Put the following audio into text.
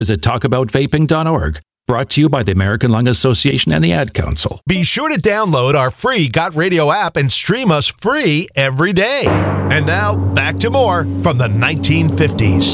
Visit talkaboutvaping.org. Brought to you by the American Lung Association and the Ad Council. Be sure to download our free Got Radio app and stream us free every day. And now, back to more from the 1950s.